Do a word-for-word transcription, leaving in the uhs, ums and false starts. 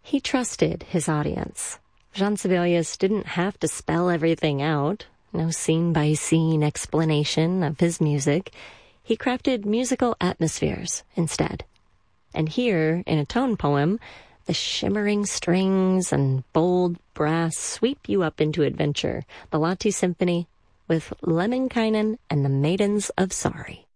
He trusted his audience. Jean Sibelius didn't have to spell everything out, no scene-by-scene explanation of his music. He crafted musical atmospheres instead. And here, in a tone poem, the shimmering strings and bold brass sweep you up into adventure. The Lahti Symphony with Lemminkainen and the Maidens of Sari.